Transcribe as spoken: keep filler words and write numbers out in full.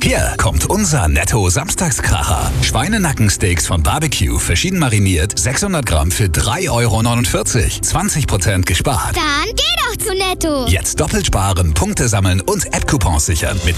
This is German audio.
Hier kommt unser Netto-Samstagskracher. Schweinenackensteaks von Barbecue, verschieden mariniert, sechshundert Gramm für drei Euro neunundvierzig. zwanzig Prozent gespart. Dann geh doch zu Netto. Jetzt doppelt sparen, Punkte sammeln und App-Coupons sichern mit